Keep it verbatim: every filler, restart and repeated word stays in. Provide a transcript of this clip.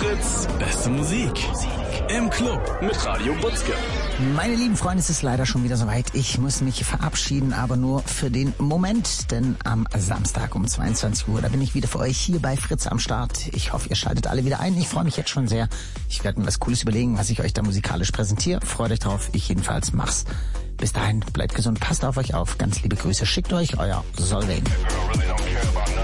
Fritz, beste Musik. Im Club mit Radio Butzke. Meine lieben Freunde, es ist leider schon wieder soweit. Ich muss mich verabschieden, aber nur für den Moment. Denn am Samstag um zweiundzwanzig Uhr, da bin ich wieder für euch hier bei Fritz am Start. Ich hoffe, ihr schaltet alle wieder ein. Ich freue mich jetzt schon sehr. Ich werde mir was Cooles überlegen, was ich euch da musikalisch präsentiere. Freut euch drauf. Ich jedenfalls mach's. Bis dahin, bleibt gesund, passt auf euch auf. Ganz liebe Grüße. Schickt euch euer Solveig.